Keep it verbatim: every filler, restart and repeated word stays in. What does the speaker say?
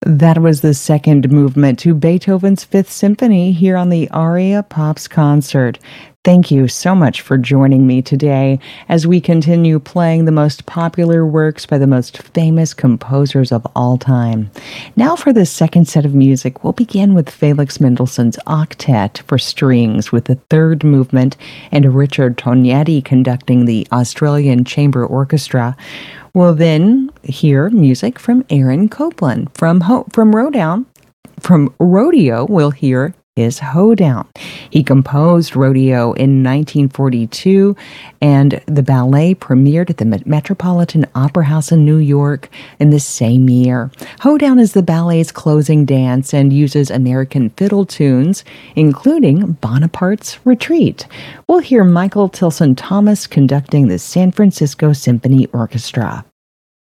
That was the second movement to Beethoven's Fifth Symphony here on the Aria Pops concert. Thank you so much for joining me today as we continue playing the most popular works by the most famous composers of all time. Now for the second set of music, we'll begin with Felix Mendelssohn's Octet for strings with the third movement and Richard Tognetti conducting the Australian Chamber Orchestra. We'll then hear music from Aaron Copland. From Ho- from Rodeo, from Rodeo, we'll hear his Hoedown. He composed Rodeo in nineteen forty-two, and the ballet premiered at the Metropolitan Opera House in New York in the same year. Hoedown is the ballet's closing dance and uses American fiddle tunes, including Bonaparte's Retreat. We'll hear Michael Tilson Thomas conducting the San Francisco Symphony Orchestra.